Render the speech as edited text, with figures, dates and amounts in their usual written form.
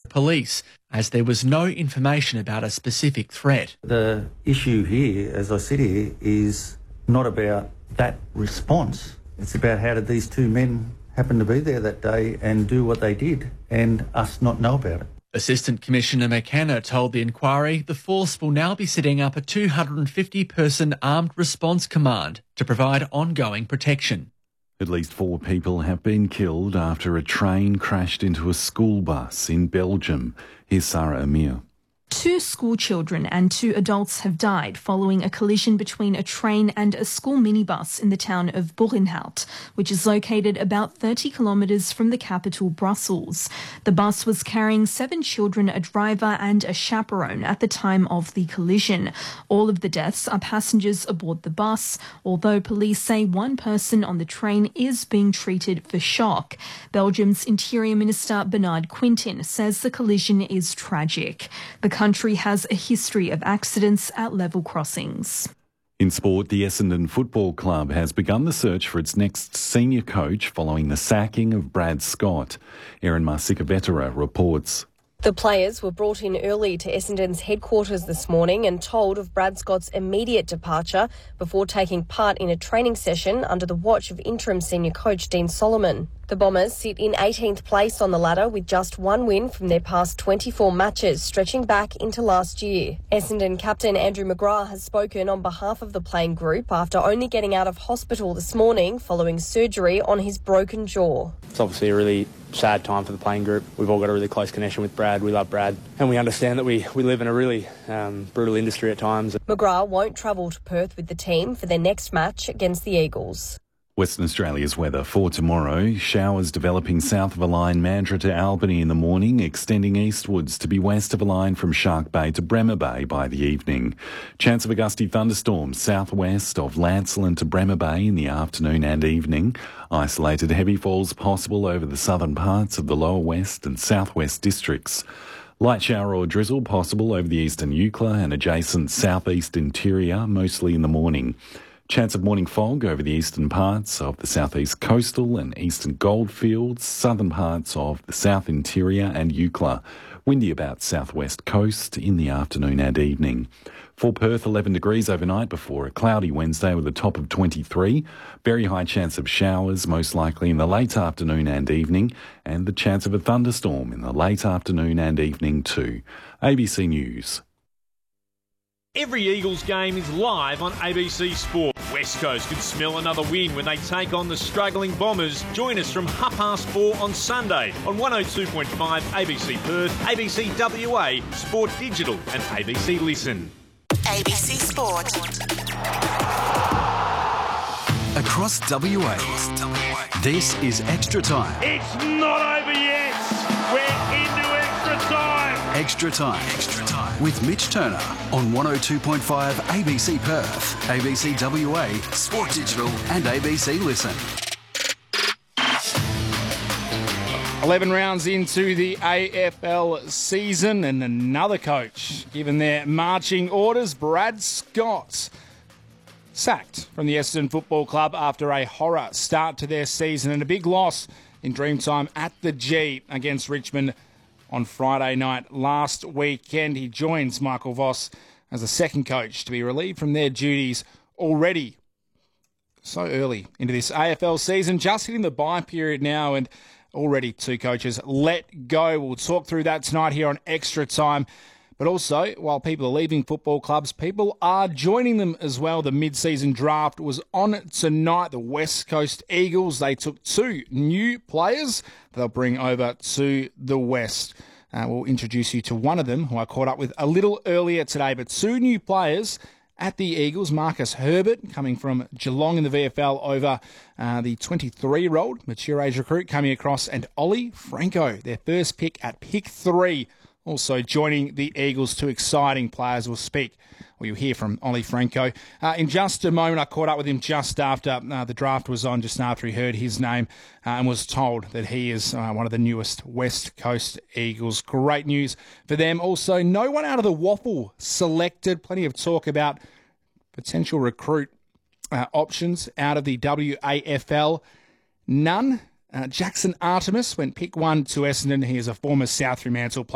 police, as there was no information about a specific threat. The issue here, as I sit here, is not about that response. It's about how did these two men happen to be there that day and do what they did and us not know about it. Assistant Commissioner McKenna told the inquiry the force will now be setting up a 250-person armed response command to provide ongoing protection. At least 4 people have been killed after a train crashed into a school bus in Belgium. Here's Sarah Amir. 2 school children and 2 adults have died following a collision between a train and a school minibus in the town of Boerenhout, which is located about 30 kilometres from the capital, Brussels. The bus was carrying 7 children, a driver and a chaperone at the time of the collision. All of the deaths are passengers aboard the bus, although police say 1 person on the train is being treated for shock. Belgium's Interior Minister Bernard Quintin says the collision is tragic. The country has a history of accidents at level crossings. In sport, the Essendon Football Club has begun the search for its next senior coach following the sacking of Brad Scott. Erin Marsica-Vetera reports. The players were brought in early to Essendon's headquarters this morning and told of Brad Scott's immediate departure before taking part in a training session under the watch of interim senior coach Dean Solomon. The Bombers sit in 18th place on the ladder with just 1 win from their past 24 matches, stretching back into last year. Essendon captain Andrew McGrath has spoken on behalf of the playing group after only getting out of hospital this morning following surgery on his broken jaw. It's obviously a really sad time for the playing group. We've all got a really close connection with Brad. We love Brad and we understand that we live in a really brutal industry at times. McGrath won't travel to Perth with the team for their next match against the Eagles. Western Australia's weather for tomorrow. Showers developing south of a line Mandurah to Albany in the morning, extending eastwards to be west of a line from Shark Bay to Bremer Bay by the evening. Chance of a gusty thunderstorm southwest of Lancelin to Bremer Bay in the afternoon and evening. Isolated heavy falls possible over the southern parts of the lower west and southwest districts. Light shower or drizzle possible over the eastern Eucla and adjacent southeast interior, mostly in the morning. Chance of morning fog over the eastern parts of the southeast coastal and eastern goldfields, southern parts of the south interior and Eucla. Windy about southwest coast in the afternoon and evening. For Perth, 11 degrees overnight before a cloudy Wednesday with a top of 23. Very high chance of showers, most likely in the late afternoon and evening, and the chance of a thunderstorm in the late afternoon and evening too. ABC News. Every Eagles game is live on ABC Sport. West Coast could smell another win when they take on the struggling Bombers. Join us from 4:30 on Sunday on 102.5 ABC Perth, ABC WA, Sport Digital and ABC Listen. ABC Sport. Across WA, this is Extra Time. It's not over yet. We're into extra time. Extra Time. Extra Time. With Mitch Turner on 102.5 ABC Perth, ABC WA, Sport Digital and ABC Listen. 11 rounds into the AFL season and another coach given their marching orders. Brad Scott sacked from the Essendon Football Club after a horror start to their season and a big loss in Dreamtime at the G against Richmond on Friday night last weekend. He joins Michael Voss as the second coach to be relieved from their duties already so early into this AFL season, just hitting the bye period now, and already 2 coaches let go. We'll talk through that tonight here on Extra Time. But also, while people are leaving football clubs, people are joining them as well. The mid-season draft was on tonight. The West Coast Eagles, they took 2 new players they'll bring over to the West. We'll introduce you to one of them, who I caught up with a little earlier today. But 2 new players at the Eagles. Marcus Herbert, coming from Geelong in the VFL over the 23-year-old mature age recruit coming across, and Ollie Franco, their first pick at pick 3. Also joining the Eagles, 2 exciting players. We'll speak, or you'll hear from Ollie Franco in just a moment. I caught up with him just after the draft was on, just after he heard his name and was told that he is one of the newest West Coast Eagles. Great news for them. Also, no one out of the Waffle selected. Plenty of talk about potential recruit options out of the WAFL. None. Jackson Artemis went pick 1 to Essendon. He is a former South Fremantle player.